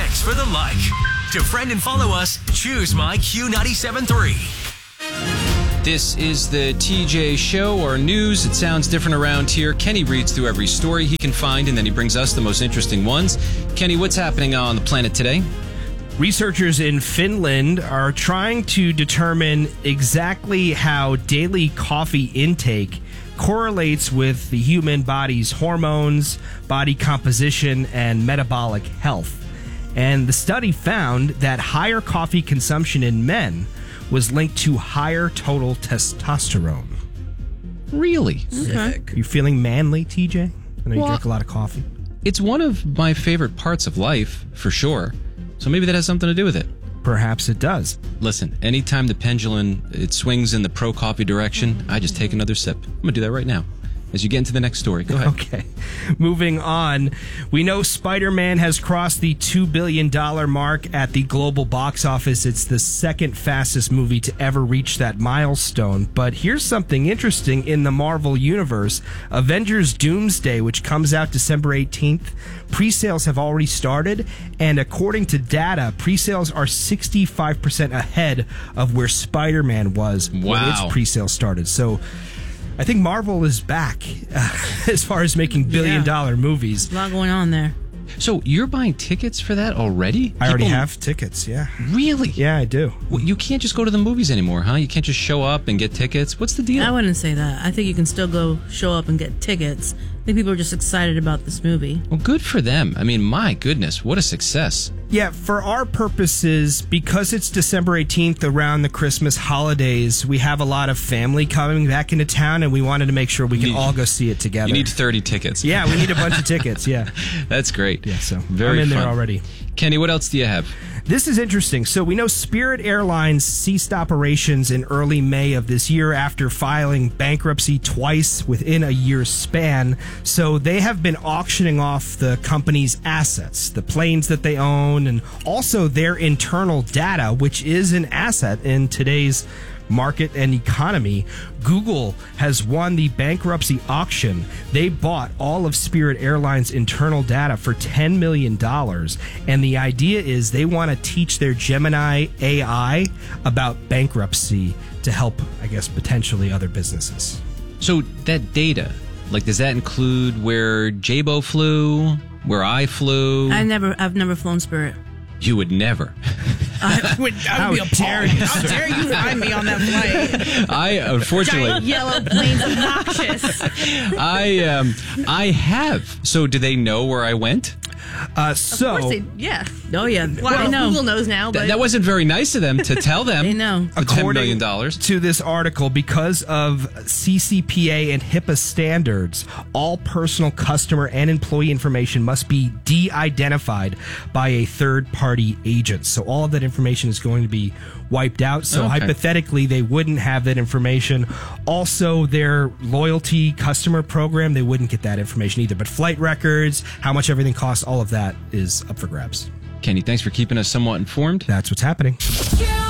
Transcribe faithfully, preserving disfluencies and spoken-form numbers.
Thanks for the like. To friend and follow us, choose My Q ninety-seven point three. This is the T J Show, or news. It sounds different around here. Kenny reads through every story he can find, and then he brings us the most interesting ones. Kenny, what's happening on the planet today? Researchers in Finland are trying to determine exactly how daily coffee intake correlates with the human body's hormones, body composition, and metabolic health. And the study found that higher coffee consumption in men was linked to higher total testosterone. Really? Okay. You feeling manly, T J? I know you Well, drink a lot of coffee. It's one of my favorite parts of life, for sure. So maybe that has something to do with it. Perhaps it does. Listen, anytime the pendulum it swings in the pro-coffee direction, I just take another sip. I'm going to do that right now. As you get into the next story, go ahead. Okay. Moving on, we know Spider-Man has crossed the two billion dollars mark at the global box office. It's the second fastest movie to ever reach that milestone. But here's something interesting in the Marvel Universe. Avengers Doomsday, which comes out December eighteenth, pre-sales have already started. And according to data, pre-sales are sixty-five percent ahead of where Spider-Man was when Wow. its pre-sales started. So I think Marvel is back uh, as far as making billion-dollar Yeah. movies. A lot going on there. So you're buying tickets for that already? I already People- have tickets, yeah. Really? Yeah, I do. Well, you can't just go to the movies anymore, huh? You can't just show up and get tickets. What's the deal? I wouldn't say that. I think you can still go show up and get tickets. I think people are just excited about this movie. Well, good for them. I mean, my goodness, what a success. Yeah, for our purposes, because it's December eighteenth around the Christmas holidays, we have a lot of family coming back into town, and we wanted to make sure we can You need- all go see it together. You need thirty tickets. yeah, we need a bunch of tickets, yeah. That's great. Yeah, so Very I'm in fun. there already. Kenny, what else do you have? This is interesting. So we know Spirit Airlines ceased operations in early May of this year after filing bankruptcy twice within a year's span. So they have been auctioning off the company's assets, the planes that they own, and also their internal data, which is an asset in today's market and economy. Google has won the bankruptcy auction. They bought all of Spirit Airlines' internal data for ten million dollars. And the idea is they want to teach their Gemini A I about bankruptcy to help, I guess, potentially other businesses. So that data, like, does that include where J-Bo flew, where I flew? I never, I've never flown Spirit. You would never. I would, I would be dare appalled. you, How sir. dare you find me on that flight? I unfortunately, Yellow planes, obnoxious. I um, I have. So do they know where I went? Uh, Of so, course they, yeah. Oh yeah, Well, I know. Google knows now, but Th- that wasn't very nice of them to tell them. They know. The ten million dollars. to this article, because of C C P A and HIPAA standards, all personal customer and employee information must be de-identified by a third-party agent. So all of that information is going to be wiped out. So Okay. hypothetically, they wouldn't have that information. Also, their loyalty customer program, they wouldn't get that information either. But flight records, how much everything costs, all of that is up for grabs. Kenny, thanks for keeping us somewhat informed. That's what's happening.